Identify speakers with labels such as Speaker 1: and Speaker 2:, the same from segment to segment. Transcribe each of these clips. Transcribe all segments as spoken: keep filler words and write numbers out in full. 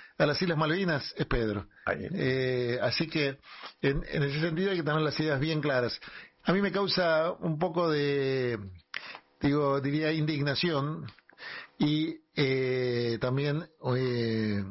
Speaker 1: a las Islas Malvinas es Pedro. Eh, así que en, en ese sentido hay que tener las ideas bien claras. A mí me causa un poco de, digo, diría indignación y eh, también eh,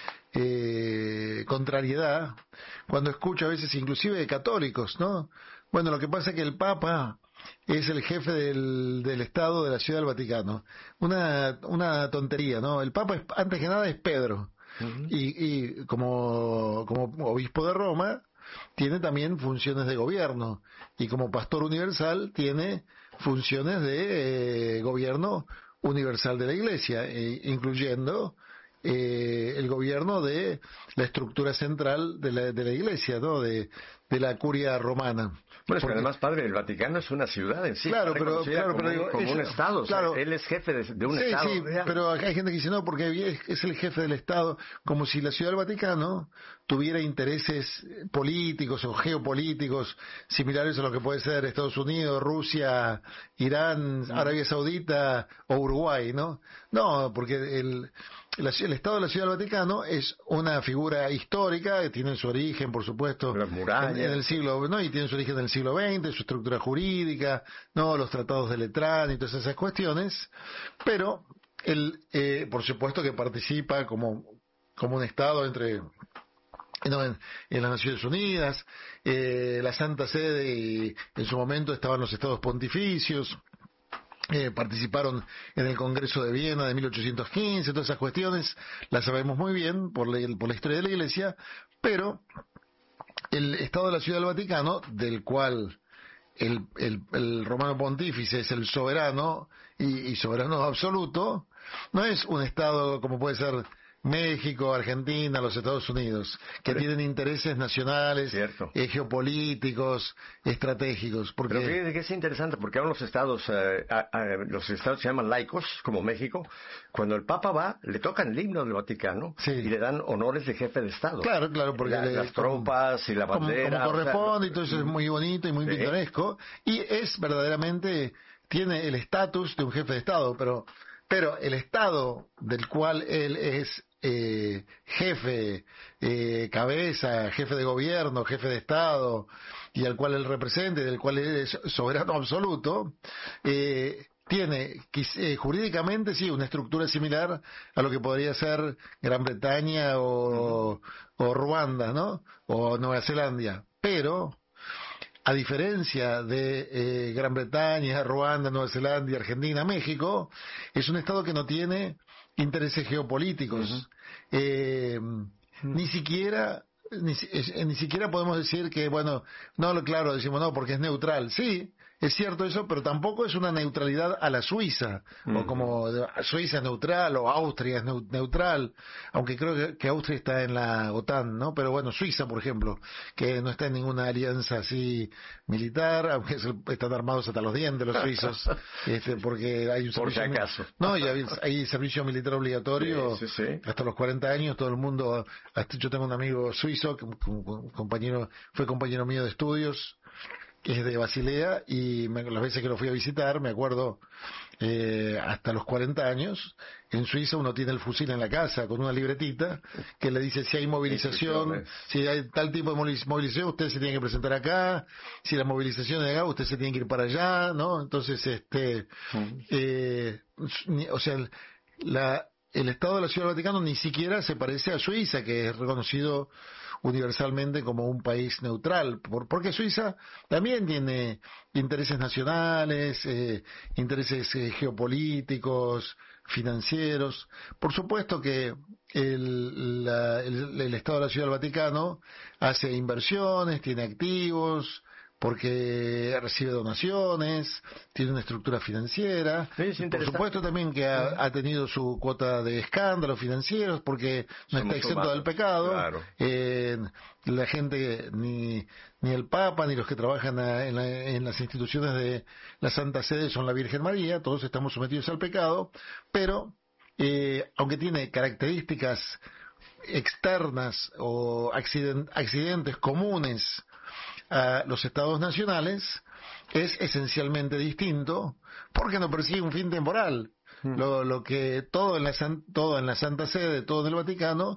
Speaker 1: eh, contrariedad cuando escucho a veces inclusive de católicos, ¿no? Bueno, lo que pasa es que el Papa es el jefe del, del Estado de la Ciudad del Vaticano. Una, una tontería, ¿no? El Papa, es, antes que nada, es Pedro. Uh-huh. Y, y como, como obispo de Roma, tiene también funciones de gobierno. Y como pastor universal, tiene funciones de eh, gobierno universal de la Iglesia, eh, incluyendo eh, el gobierno de la estructura central de la, de la Iglesia, ¿no? De, de la curia romana.
Speaker 2: Bueno, es que además, padre, el Vaticano es una ciudad en sí.
Speaker 1: Claro, pero, claro,
Speaker 2: como,
Speaker 1: pero digo,
Speaker 2: como
Speaker 1: es,
Speaker 2: un Estado. Claro, o sea, él es jefe de, de un
Speaker 1: sí,
Speaker 2: Estado.
Speaker 1: Sí,
Speaker 2: real.
Speaker 1: Pero hay gente que dice, no, porque es, es el jefe del Estado, como si la Ciudad del Vaticano tuviera intereses políticos o geopolíticos similares a lo que puede ser Estados Unidos, Rusia, Irán, mm. Arabia Saudita o Uruguay, ¿no? No, porque el... el Estado de la Ciudad del Vaticano es una figura histórica que tiene su origen, por supuesto, en, en el siglo, ¿no? Y tiene su origen en el siglo veinte, su estructura jurídica, no, los tratados de Letrán y todas esas cuestiones, pero él, eh, por supuesto, que participa como como un Estado entre No, en, en las Naciones Unidas, eh, la Santa Sede, y en su momento estaban los Estados Pontificios. Eh, participaron en el Congreso de Viena de mil ochocientos quince, todas esas cuestiones las sabemos muy bien por la, por la historia de la Iglesia, pero el Estado de la Ciudad del Vaticano, del cual el, el, el romano pontífice es el soberano y, y soberano absoluto, no es un Estado como puede ser México, Argentina, los Estados Unidos, que pero, tienen intereses nacionales, eh, geopolíticos, estratégicos. Porque...
Speaker 2: Pero fíjate que es interesante, porque ahora los estados, eh, a, a, los estados se llaman laicos, como México. Cuando el Papa va, le tocan el himno del Vaticano sí. y le dan honores de jefe de Estado.
Speaker 1: Claro, claro, porque
Speaker 2: la,
Speaker 1: le,
Speaker 2: las trompas
Speaker 1: como,
Speaker 2: y la bandera.
Speaker 1: Como, como corresponde,
Speaker 2: o sea,
Speaker 1: y todo eso es muy bonito y muy sí. pintoresco, y es verdaderamente, tiene el estatus de un jefe de Estado, pero, pero el Estado del cual él es Eh, jefe, eh, cabeza, jefe de gobierno, jefe de Estado, y al cual él representa, del cual él es soberano absoluto, eh, tiene eh, jurídicamente sí una estructura similar a lo que podría ser Gran Bretaña o, uh-huh. o Ruanda, ¿no? O Nueva Zelanda, pero a diferencia de eh, Gran Bretaña, Ruanda, Nueva Zelanda, Argentina, México, es un Estado que no tiene intereses geopolíticos. Uh-huh. Eh, uh-huh. Ni siquiera ni, eh, ni siquiera podemos decir que, bueno, no, claro, decimos no, porque es neutral. Sí, es cierto eso, pero tampoco es una neutralidad a la Suiza, uh-huh. o como Suiza es neutral, o Austria es neutral, aunque creo que, que Austria está en la OTAN, ¿no? Pero bueno, Suiza, por ejemplo, que no está en ninguna alianza así militar, aunque están armados hasta los dientes los suizos, este, porque hay un servicio...
Speaker 2: Por si acaso.
Speaker 1: No, y hay, hay servicio militar obligatorio, sí, sí, sí. hasta los cuarenta años, todo el mundo... Hasta, yo tengo un amigo suizo, que, compañero, fue compañero mío de estudios, que es de Basilea, y me, las veces que lo fui a visitar, me acuerdo, eh, hasta los cuarenta años, en Suiza uno tiene el fusil en la casa con una libretita que le dice si hay movilización, si hay tal tipo de movilización, usted se tiene que presentar acá, si la movilización es de acá, usted se tiene que ir para allá, ¿no? Entonces, este, eh, o sea, la, el Estado de la Ciudad del Vaticano ni siquiera se parece a Suiza, que es reconocido universalmente como un país neutral, por, porque Suiza también tiene intereses nacionales, eh, intereses eh, geopolíticos, financieros. Por supuesto que el, la, el, el Estado de la Ciudad del Vaticano hace inversiones, tiene activos, porque recibe donaciones, tiene una estructura financiera, sí, por supuesto también que ha, ha tenido su cuota de escándalos financieros, porque no Somos está exento humanos. del pecado,
Speaker 2: claro.
Speaker 1: eh, la gente, ni, ni el Papa, ni los que trabajan a, en, la, en las instituciones de la Santa Sede son la Virgen María, todos estamos sometidos al pecado, pero eh, aunque tiene características externas o accident, accidentes comunes a los estados nacionales, es esencialmente distinto porque no persigue un fin temporal. Mm. Lo, lo que todo en la todo en la Santa Sede, todo en el Vaticano